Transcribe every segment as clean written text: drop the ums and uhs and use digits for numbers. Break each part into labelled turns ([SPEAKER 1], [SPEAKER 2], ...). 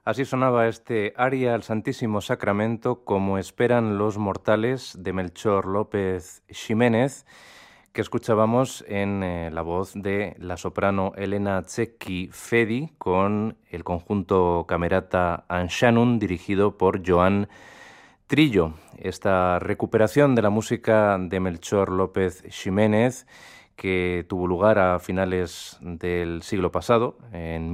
[SPEAKER 1] Así sonaba este aria al Santísimo Sacramento, como esperan los mortales, de Melchor López Ximénez, que escuchábamos en la voz de la soprano Elena Txeki Fedi con el conjunto Camerata Anshanun dirigido por Joan Trillo. Esta recuperación de la música de Melchor López Ximénez, que tuvo lugar a finales del siglo pasado, en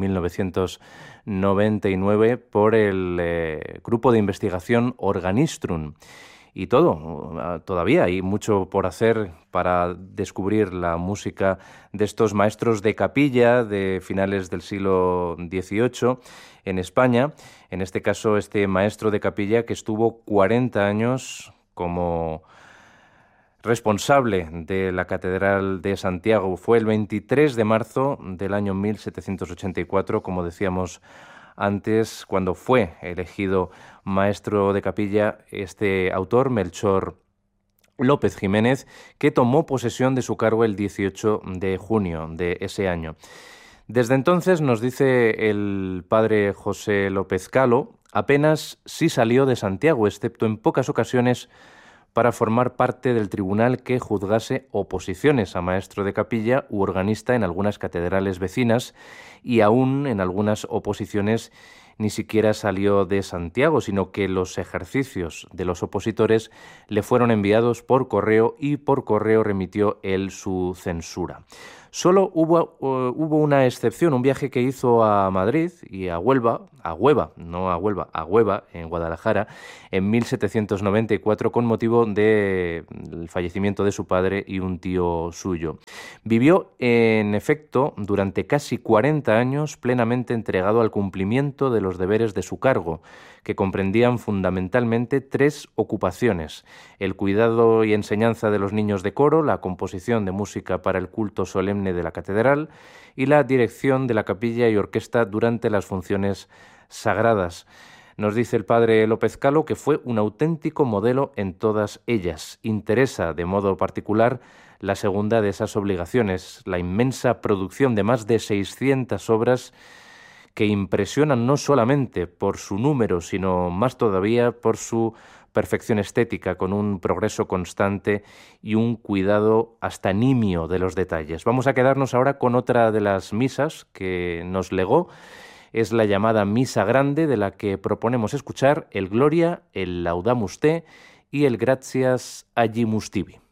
[SPEAKER 1] 1999, por el grupo de investigación Organistrum. Y todavía hay mucho por hacer para descubrir la música de estos maestros de capilla de finales del siglo XVIII en España. En este caso, este maestro de capilla que estuvo 40 años como responsable de la Catedral de Santiago. Fue el 23 de marzo del año 1784, como decíamos antes, cuando fue elegido maestro de capilla este autor, Melchor López Ximénez, que tomó posesión de su cargo el 18 de junio de ese año. Desde entonces, nos dice el padre José López Calo, apenas sí salió de Santiago, excepto en pocas ocasiones para formar parte del tribunal que juzgase oposiciones a maestro de capilla u organista en algunas catedrales vecinas, y aún en algunas oposiciones ni siquiera salió de Santiago, sino que los ejercicios de los opositores le fueron enviados por correo y por correo remitió él su censura. Solo hubo una excepción, un viaje que hizo a Madrid y a Huelva, en Guadalajara, en 1794, con motivo del fallecimiento de su padre y un tío suyo. Vivió, en efecto, durante casi 40 años plenamente entregado al cumplimiento de los deberes de su cargo, que comprendían fundamentalmente 3 ocupaciones: el cuidado y enseñanza de los niños de coro, la composición de música para el culto solemne de la catedral y la dirección de la capilla y orquesta durante las funciones sagradas. Nos dice el padre López Calo que fue un auténtico modelo en todas ellas. Interesa de modo particular la segunda de esas obligaciones, la inmensa producción de más de 600 obras que impresionan no solamente por su número, sino más todavía por su perfección estética, con un progreso constante y un cuidado hasta nimio de los detalles. Vamos a quedarnos ahora con otra de las misas que nos legó. Es la llamada Misa Grande, de la que proponemos escuchar el Gloria, el Laudamus Te y el Gratias Agimus Tibi.